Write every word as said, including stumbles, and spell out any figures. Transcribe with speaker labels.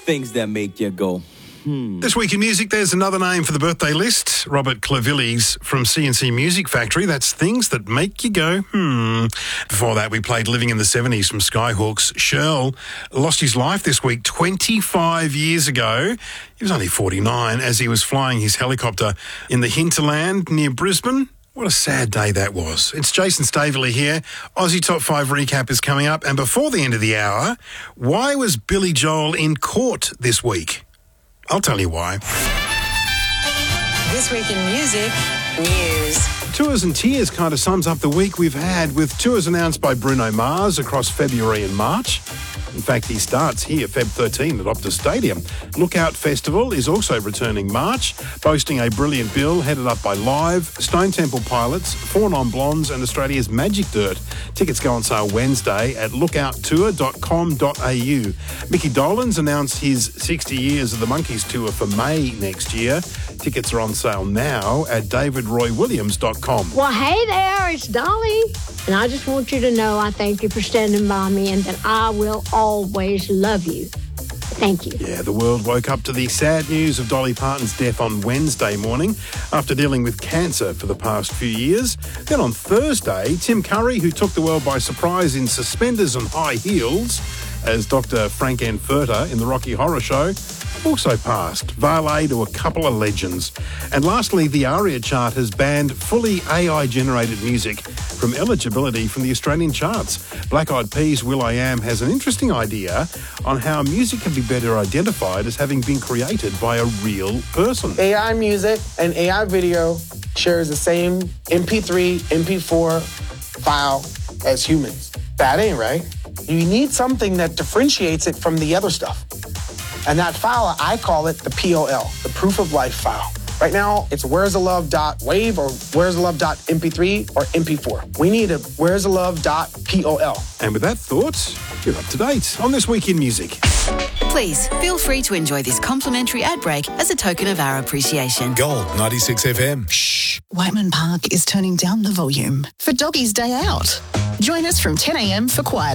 Speaker 1: things that make you go, hmm.
Speaker 2: This week in music, there's another name for the birthday list. Robert Clavillies from C and C Music Factory. That's things that make you go, hmm. Before that, we played Living in the seventies from Skyhawks. Shirl lost his life this week twenty-five years ago. He was only forty-nine as he was flying his helicopter in the hinterland near Brisbane. What a sad day that was. It's Jason Staveley here. Aussie Top five recap is coming up. And before the end of the hour, why was Billy Joel in court this week? I'll tell you why.
Speaker 3: This week in music, news.
Speaker 2: Tours and Tears kind of sums up the week we've had, with tours announced by Bruno Mars across February and March. In fact, he starts here February thirteenth at Optus Stadium. Lookout Festival is also returning March, boasting a brilliant bill headed up by Live, Stone Temple Pilots, Four Non Blondes and Australia's Magic Dirt. Tickets go on sale Wednesday at lookout tour dot com dot a u. Mickey Dolenz announced his sixty years of the Monkees tour for May next year. Tickets are on sale now at david roy williams dot com.
Speaker 4: Well, hey there, it's Dolly. And I just want you to know I thank you for standing by me and that I will always love you. Thank you.
Speaker 2: Yeah, the world woke up to the sad news of Dolly Parton's death on Wednesday morning after dealing with cancer for the past few years. Then on Thursday, Tim Curry, who took the world by surprise in suspenders and high heels as Doctor Frank Anfurter in the Rocky Horror Show, also passed, valet to a couple of legends. And lastly, the ARIA chart has banned fully A I-generated music from eligibility from the Australian charts. Black Eyed Peas' will.i.am has an interesting idea on how music can be better identified as having been created by a real person.
Speaker 5: A I music and A I video shares the same M P three, M P four file as humans. That ain't right. You need something that differentiates it from the other stuff. And that file, I call it the P O L, the Proof of Life file. Right now, it's where's the love dot wave or where's the love dot M P three or M P four. We need a where's the love dot P O L.
Speaker 2: And with that thought, you're up to date on This Week in Music.
Speaker 6: Please feel free to enjoy this complimentary ad break as a token of our appreciation.
Speaker 7: Gold ninety-six F M.
Speaker 8: Shh. Whiteman Park is turning down the volume for Doggies Day Out. Join us from ten a m for Quiet